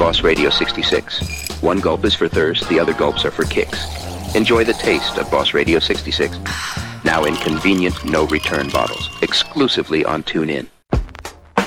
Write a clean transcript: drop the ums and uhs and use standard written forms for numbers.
Boss Radio 66. One gulp is for thirst, the other gulps are for kicks. Enjoy the taste of Boss Radio 66. Now in convenient, no-return bottles, exclusively on TuneIn.